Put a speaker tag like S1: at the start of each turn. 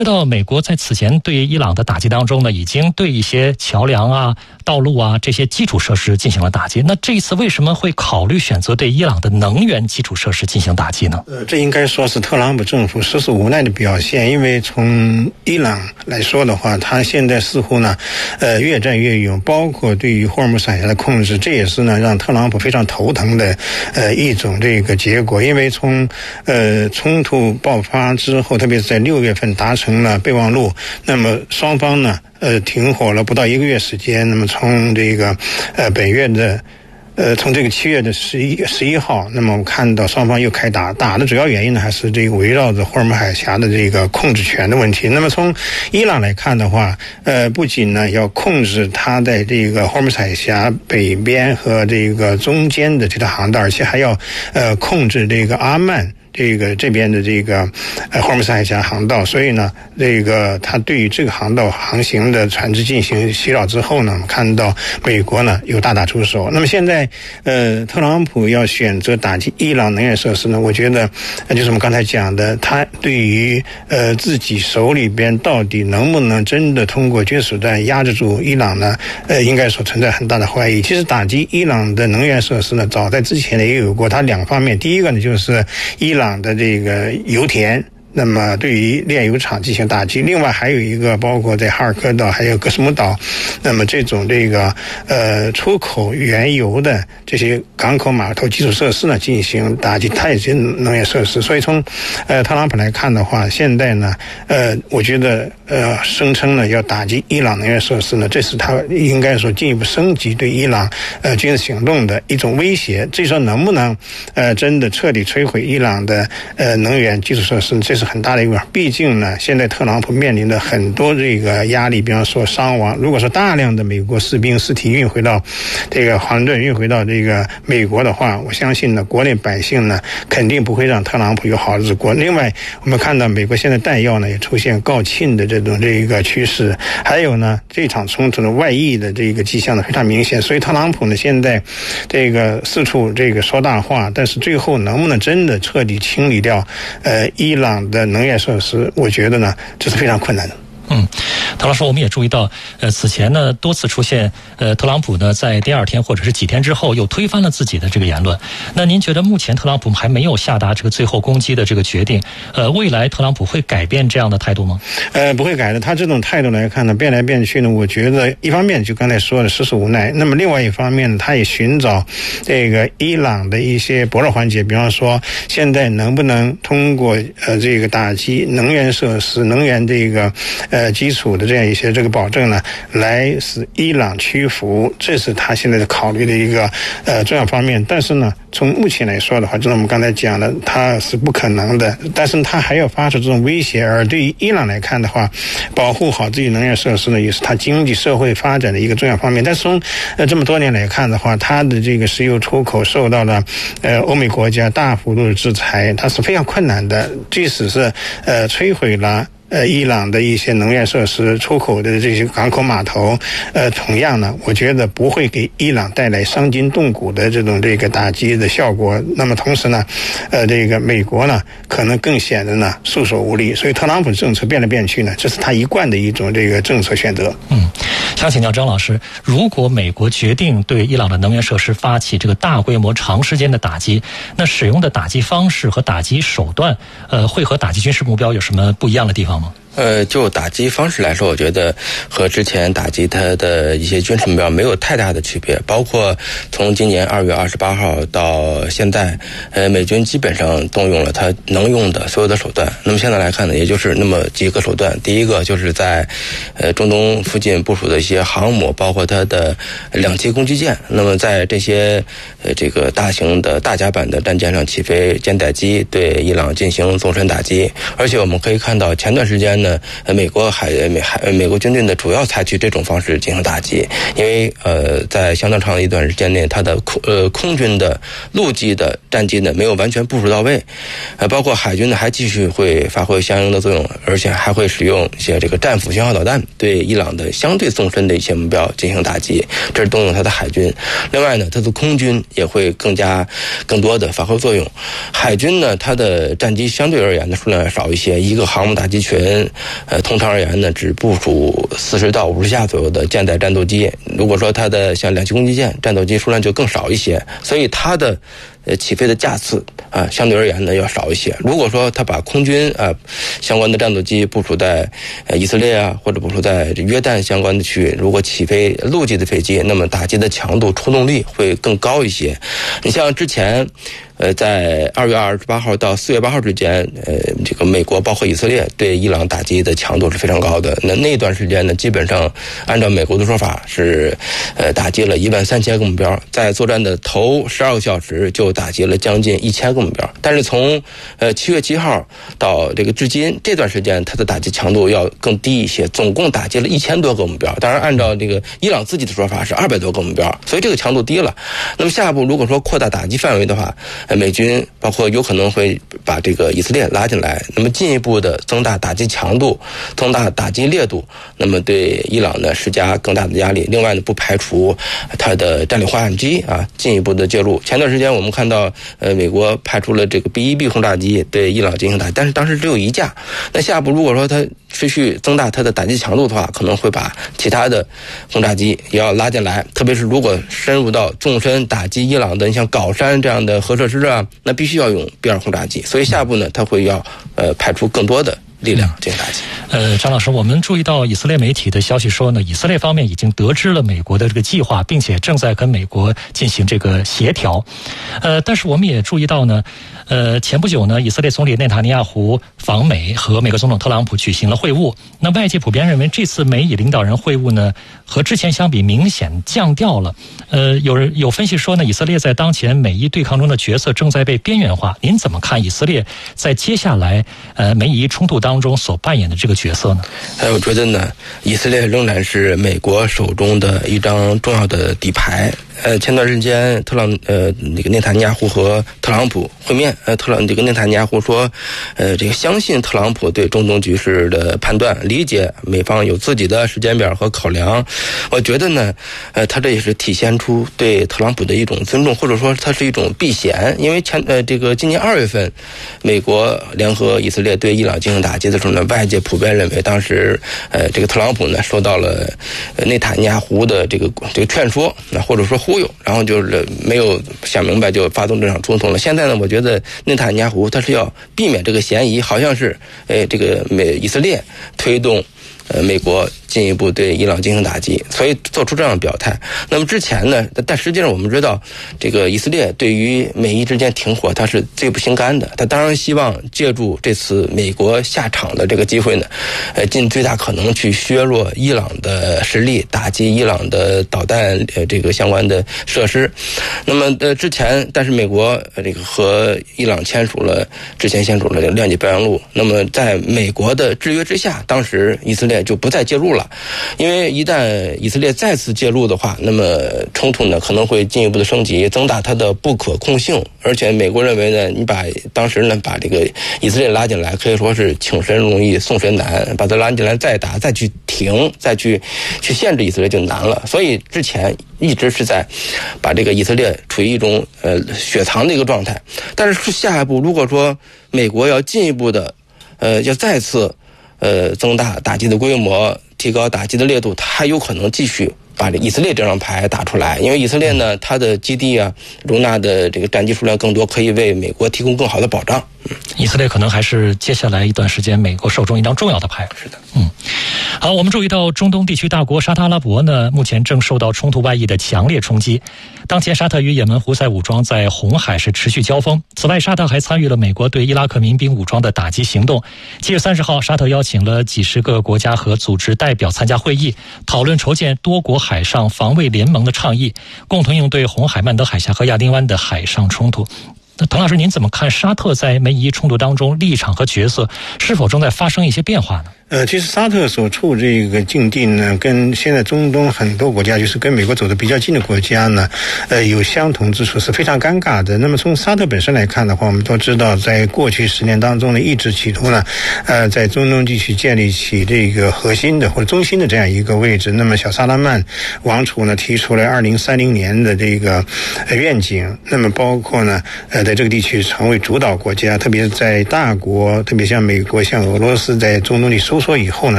S1: 知道美国在此前对伊朗的打击当中呢，已经对一些桥梁啊、道路啊这些基础设施进行了打击。那这一次为什么会考虑选择对伊朗的能源基础设施进行打击呢？
S2: 这应该说是特朗普政府实属无奈的表现。因为从伊朗来说的话，他现在似乎呢，越战越勇，包括对于霍尔木兹海峡的控制，这也是呢让特朗普非常头疼的一种这个结果。因为从冲突爆发之后，特别是在6月份达成了备忘录，那么双方呢停火了不到1个月时间。那么从这个本月的从这个7月的11号，那么我们看到双方又开打的主要原因呢，还是这个围绕着霍尔木兹海峡的这个控制权的问题。那么从伊朗来看的话，不仅呢要控制它在这个霍尔木兹海峡北边和这个中间的这条航道，而且还要控制这个阿曼这边的这个霍尔木兹海峡航道。所以呢，这个他对于这个航道航行的船只进行袭扰之后呢，我们看到美国呢又大打出手。那么现在特朗普要选择打击伊朗能源设施呢，我觉得就是我们刚才讲的，他对于自己手里边到底能不能真的通过军事手段压制住伊朗呢，应该说存在很大的怀疑。其实打击伊朗的能源设施呢，早在之前呢也有过，它2方面。第一个呢就是伊朗的这个油田，那么对于炼油厂进行打击。另外还有一个包括在哈尔科岛还有格什姆岛，那么这种这个出口原油的这些港口码头基础设施呢进行打击，它也是能源设施。所以从特朗普来看的话，现在呢我觉得声称呢要打击伊朗能源设施呢，这是他应该说进一步升级对伊朗军事行动的一种威胁。至于说能不能真的彻底摧毁伊朗的能源基础设施，这是很大的一个。毕竟呢现在特朗普面临的很多这个压力，比方说伤亡，如果说大量的美国士兵尸体运回到这个华盛顿，运回到这个美国的话，我相信呢国内百姓呢肯定不会让特朗普有好日子过。另外我们看到美国现在弹药呢也出现告罄的这个趋势，还有呢这场冲突的外溢的这个迹象呢非常明显。所以特朗普呢现在这个四处这个说大话，但是最后能不能真的彻底清理掉伊朗的能源设施，我觉得呢这是非常困难的。
S1: 唐老师，我们也注意到，此前呢多次出现，特朗普呢在第2天或者是几天之后又推翻了自己的这个言论。那您觉得目前特朗普还没有下达这个最后攻击的这个决定，未来特朗普会改变这样的态度吗？
S2: 不会改的。他这种态度来看呢，变来变去呢，我觉得一方面就刚才说的实属无奈，那么另外一方面呢，他也寻找这个伊朗的一些薄弱环节，比方说现在能不能通过这个打击能源设施、能源这个基础的这样一些这个保证呢，来使伊朗屈服，这是他现在的考虑的一个重要方面。但是呢，从目前来说的话，就像我们刚才讲的，他是不可能的。但是他还要发出这种威胁，而对于伊朗来看的话，保护好自己能源设施呢，也是他经济社会发展的一个重要方面。但是从这么多年来看的话，他的这个石油出口受到了欧美国家大幅度的制裁，它是非常困难的。即使是摧毁了伊朗的一些能源设施、出口的这些港口码头，同样呢，我觉得不会给伊朗带来伤筋动骨的这个打击的效果。那么同时呢，这个美国呢，可能更显得呢束手无力。所以特朗普政策变来变去呢，这是他一贯的一种这个政策选择。
S1: 想请教张老师，如果美国决定对伊朗的能源设施发起这个大规模、长时间的打击，那使用的打击方式和打击手段，会和打击军事目标有什么不一样的地方吗？
S3: 就打击方式来说，我觉得和之前打击它的一些军事目标没有太大的区别。包括从今年2月28号到现在，美军基本上动用了它能用的所有的手段。那么现在来看呢，也就是那么几个手段。第一个就是在中东附近部署的一些航母，包括它的2栖攻击舰。那么在这些这个大型的大甲板的战舰上起飞舰载机，对伊朗进行纵深打击。而且我们可以看到，前段时间呢，美国军队呢主要采取这种方式进行打击，因为在相当长的一段时间内，它的空军的、陆基的战机呢没有完全部署到位，包括海军呢还继续会发挥相应的作用，而且还会使用一些这个战斧巡航导弹对伊朗的相对纵深的一些目标进行打击，这是动用它的海军。另外呢，它的空军也会更多的发挥作用。海军呢，它的战机相对而言的数量要少一些，一个航母打击群通常而言呢，只部署40到50架左右的舰载战斗机。如果说它的像2栖攻击舰战斗机数量就更少一些，所以它的起飞的架次相对而言呢要少一些。如果说他把空军相关的战斗机部署在以色列或者部署在约旦相关的区域，如果起飞陆基的飞机，那么打击的强度、出动力会更高一些。你像之前在2月28号到4月8号之间，这个美国包括以色列对伊朗打击的强度是非常高的。那段时间呢，基本上按照美国的说法是打击了13000个目标，在作战的头12个小时就打击了将近1000个目标。但是从7月7号到这个至今这段时间，它的打击强度要更低一些，总共打击了1000多个目标。当然按照这个伊朗自己的说法是200多个目标，所以这个强度低了。那么下一步如果说扩大打击范围的话，美军包括有可能会把这个以色列拉进来，那么进一步的增大打击强度，增大打击烈度，那么对伊朗呢施加更大的压力。另外呢，不排除它的战略化战机进一步的介入。前段时间我们看到美国派出了这个 B-1B 轰炸机对伊朗进行打击，但是当时只有1架。那下一步如果说它持续增大它的打击强度的话，可能会把其他的轰炸机也要拉进来，特别是如果深入到纵深打击伊朗的，你像镐山这样的核设施那必须要用 B-2轰炸机。所以下一步呢，它会要派出更多的力量进行打击。
S1: 张老师，我们注意到以色列媒体的消息说呢，以色列方面已经得知了美国的这个计划，并且正在跟美国进行这个协调。但是我们也注意到呢，前不久呢，以色列总理内塔尼亚胡访美，和美国总统特朗普举行了会晤。那外界普遍认为，这次美以领导人会晤呢，和之前相比明显降调了。有分析说呢，以色列在当前美伊对抗中的角色正在被边缘化。您怎么看以色列在接下来美以冲突当中所扮演的这个角色呢？
S3: 我觉得呢，以色列仍然是美国手中的一张重要的底牌。前段时间那个内塔尼亚胡和特朗普会面，这个内塔尼亚胡说，这个相信特朗普对中东局势的判断，理解美方有自己的时间表和考量。我觉得呢，他这也是体现出对特朗普的一种尊重，或者说它是一种避嫌。因为这个今年2月份，美国联合以色列对伊朗进行打击的时候呢，外界普遍认为当时这个特朗普呢受到了内塔尼亚胡的这个劝说，或者说忽悠，然后就是没有想明白就发动这场冲突了。现在呢，我觉得内塔尼亚胡他是要避免这个嫌疑，好像是这个以色列推动美国进一步对伊朗进行打击，所以做出这样的表态。那么之前呢，但实际上我们知道，这个以色列对于美伊之间停火，他是最不心甘的。他当然希望借助这次美国下场的这个机会呢，尽最大可能去削弱伊朗的实力，打击伊朗的导弹这个相关的设施。那么之前，但是美国这个和伊朗之前签署了谅解备忘录。那么在美国的制约之下，当时以色列就不再介入了。因为一旦以色列再次介入的话，那么冲突呢可能会进一步的升级，增大它的不可控性。而且美国认为呢，你当时呢把这个以色列拉进来，可以说是请神容易送神难，把它拉进来再打再去停再去限制以色列就难了。所以之前一直是在把这个以色列处于一种雪藏的一个状态。但是下一步如果说美国要进一步的要再次增大打击的规模，提高打击的烈度，它还有可能继续把这以色列这张牌打出来。因为以色列呢，它的基地容纳的这个战机数量更多，可以为美国提供更好的保障。
S1: 以色列可能还是接下来一段时间美国手中一张重要的牌。
S3: 是的，
S1: 好，我们注意到中东地区大国沙特阿拉伯呢，目前正受到冲突外溢的强烈冲击。当前沙特与也门胡塞武装在红海是持续交锋。此外，沙特还参与了美国对伊拉克民兵武装的打击行动。7月30号，沙特邀请了几十个国家和组织代表参加会议，讨论筹建多国海上防卫联盟的倡议，共同应对红海、曼德海峡和亚丁湾的海上冲突。那滕老师，您怎么看沙特在美伊冲突当中立场和角色是否正在发生一些变化呢？
S2: 其实沙特所处这个境地呢，跟现在中东很多国家，就是跟美国走得比较近的国家呢，有相同之处，是非常尴尬的。那么从沙特本身来看的话，我们都知道，在过去10年当中呢，一直企图呢，在中东地区建立起这个核心的或者中心的这样一个位置。那么小萨拉曼王储呢，提出了2030年的这个愿景，那么包括呢，在这个地区成为主导国家，特别是在大国，特别像美国、像俄罗斯在中东里收缩以后呢，